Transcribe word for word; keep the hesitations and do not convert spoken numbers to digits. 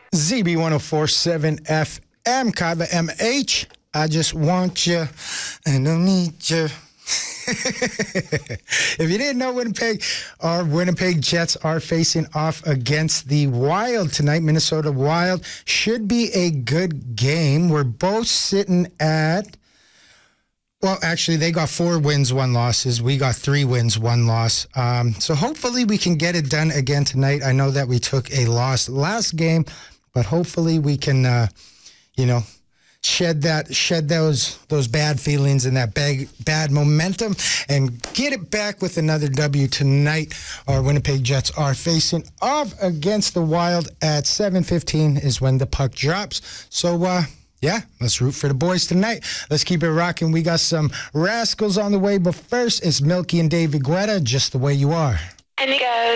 Z B one oh four point seven F M, Kaiba M H. I just want you, and I need you. If you didn't know, Winnipeg, our Winnipeg Jets are facing off against the Wild tonight. Minnesota Wild should be a good game. We're both sitting at, well, actually, they got four wins, one losses. We got three wins, one loss. Um, so hopefully we can get it done again tonight. I know that we took a loss last game, but hopefully we can, uh, you know, shed that, shed those those bad feelings and that bad, bad momentum and get it back with another W tonight. Our Winnipeg Jets are facing off against the Wild at seven fifteen is when the puck drops. So, uh, yeah, let's root for the boys tonight. Let's keep it rocking. We got some Rascals on the way, but first it's Milky and David Guetta, Just the Way You Are. And it goes.